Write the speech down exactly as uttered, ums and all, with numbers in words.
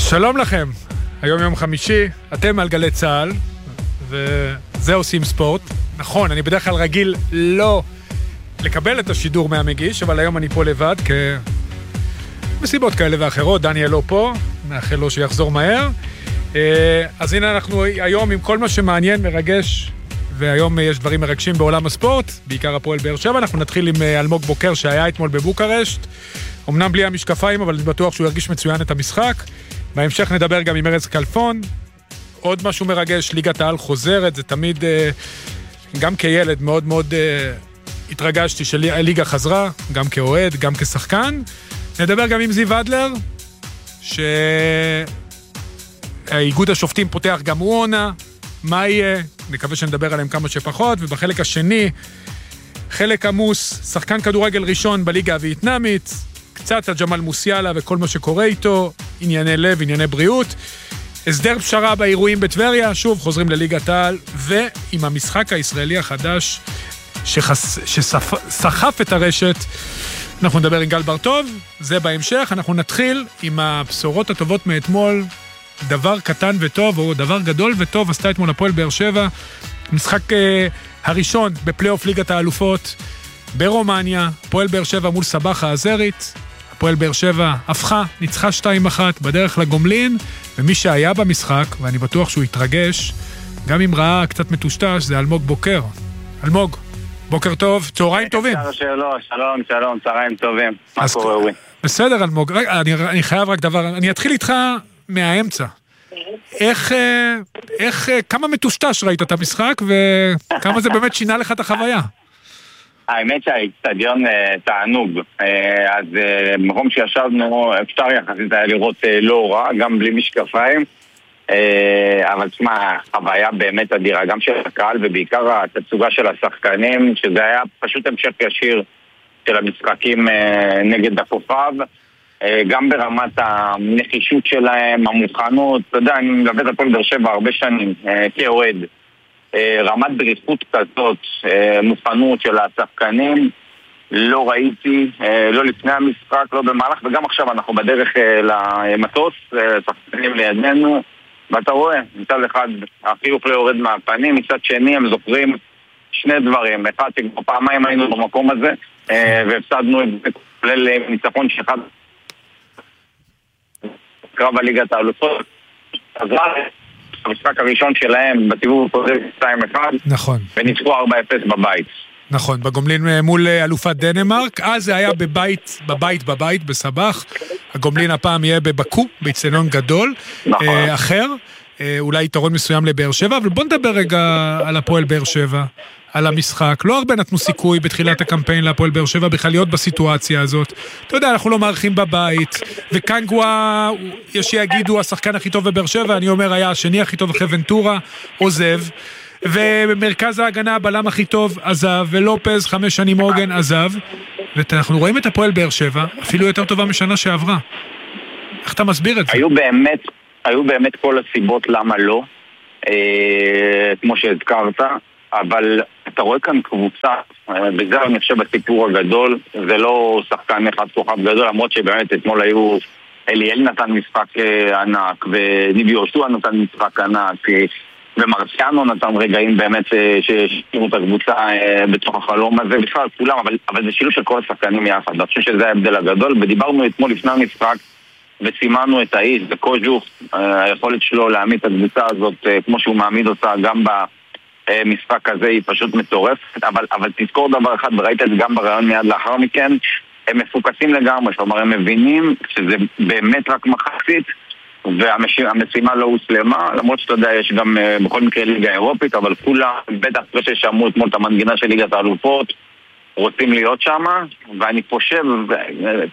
שלום לכם, היום יום חמישי, אתם על גלי צהל, וזה עושים ספורט. נכון, אני בדרך כלל רגיל לא לקבל את השידור מהמגיש, אבל היום אני פה לבד, כי מסיבות כאלה ואחרות, דניאל לא פה, מאחל לו שיחזור מהר. אז הנה אנחנו היום עם כל מה שמעניין, מרגש, והיום יש דברים מרגשים בעולם הספורט, בעיקר הפועל באר שבע. אנחנו נתחיל עם אלמוג בוקר שהיה אתמול בבוקרשט, אמנם בלי המשקפיים, אבל אני בטוח שהוא ירגיש מצוין את המשחק. בהמשך נדבר גם עם ארז קלפון. עוד משהו מרגש, ליגת העל חוזרת, זה תמיד, גם כילד מאוד מאוד התרגשתי שהליגה חזרה, גם כאוהד, גם כשחקן. נדבר גם עם זיו אדלר, שהאיגוד השופטים פותח גם הוא עונה, מה יהיה? נקווה שנדבר עליהם כמה שפחות, ובחלק השני, חלק עמוס, שחקן כדורגל ראשון בליגה הווייטנאמית, קצת הג'מאל מוסיאלה וכל מה שקורה איתו, ענייני לב, ענייני בריאות, הסדר פשרה באירועים בטבריה, שוב חוזרים לליגת העל, ועם המשחק הישראלי החדש שחס... שסחף את הרשת, אנחנו נדבר עם גל ברטוב, זה בהמשך. אנחנו נתחיל עם הבשורות הטובות מאתמול, דבר קטן וטוב, או דבר גדול וטוב, עשתה אתמול הפועל באר שבע, משחק אה, הראשון בפלייאוף ליגת האלופות ברומניה, הפועל באר שבע מול סבחה הזרית, הפועל באר שבע הפכה, ניצחה שתיים אחת בדרך לגומלין, ומי שהיה במשחק, ואני בטוח שהוא יתרגש, גם אם ראה קצת מטושטש, זה אלמוג בוקר. אלמוג, בוקר טוב, צהריים טובים. שלום, שלום, שלום, צהריים טובים. מה קורה, אורי? בסדר, אלמוג. אני, אני חייב רק דבר, אני אתחיל איתך מהאמצע. איך, איך, כמה מטושטש ראית את המשחק, וכמה זה באמת שינה לך את החוויה? האמת שהאצטדיון תענוג, אז במקום שישבנו אפשר יחסית היה לראות לא רע, גם בלי משקפיים, אבל תשמע, חוויה באמת אדירה, גם של הקהל ובעיקר התצוגה של השחקנים, שזה היה פשוט המשך ישיר של המשחקים נגד החופב, גם ברמת הנחישות שלהם, המוכנות. אתה יודע, אני מלווה את הפועל באר שבע הרבה שנים כאוהד, רמת דריכות כזאת, מוכנות של השחקנים לא ראיתי, לא לפני המשחק, לא במהלך, וגם עכשיו אנחנו בדרך למטוס, שחקנים לידינו, ואתה רואה, מצד אחד החיוך לא יורד מהפנים, מצד שני הם זוכרים שני דברים. אחד, שכבר פעמיים היינו במקום הזה והפסדנו את זה, כולל ניצחון שאחד קרב הליגת האלופות, אז המשחק הראשון שלהם בסיבוב הקודם שתיים אחת, נכון, וניצחו ארבע אפס בבית. נכון, בגומלין מול אלופת דנמרק. אז זה היה בבית, בבית, בבית, בסבח. הגומלין הפעם יהיה בבקו, באצטדיון גדול, נכון. אה, אחר, אה, אולי יתרון מסוים לבאר שבע, אבל בוא נדבר רגע על הפועל באר שבע, על המשחק. לא הרבה נתנו סיכוי בתחילת הקמפיין להפועל באר שבע בכלל להיות בסיטואציה הזאת. אתה יודע, אנחנו לא מערכים בבית, וקנגווה, יש שיגידו, השחקן הכי טוב בבאר שבע, אני אומר, היה השני הכי טוב אחרי ונטורה, עוזב, ומרכז ההגנה הבלם הכי טוב עזב, ולופז חמש שנים עוגן עזב, ואנחנו רואים את הפועל באר שבע, אפילו יותר טובה משנה שעברה. איך אתה מסביר את זה? היו באמת, היו באמת כל הסיבות למה לא, אה, כמו שהזכרת, אבל אתה רואה כאן קבוצה, בזה אני חושב בסיפור הגדול, זה לא שחקן אחד כוכב גדול, למרות שבאמת אתמול היו, אליאל נתן משחק ענק, וניבי יהושע נתן משחק ענק, ומרציאנו נתן רגעים באמת שהשאירו את הקבוצה בתוך החלום הזה, בכלל כולם, אבל, אבל זה שילוב של כל השחקנים יחד, אני חושב שזה ההבדל הגדול, ודיברנו אתמול לפני המשחק, וסימנו את האיש, בקוז'וך, היכולת שלו להעמיד את הקבוצה הזאת, כמו שהוא מעמיד אותה גם ב... משחק הזה היא פשוט מטורפת, אבל, אבל תזכור דבר אחד, וראית את זה גם ברעיון מיד לאחר מכן, הם מפוקסים לגמרי, זאת אומרת, הם מבינים שזה באמת רק מחצית, והמשימה לא הוסלמה, למרות שאתה יודע, יש גם בכל מקרה ליגה אירופית, אבל כולה, בטח אחרי ששמעו אתמול את המנגינה של ליגת האלופות, רוצים להיות שם, ואני חושב,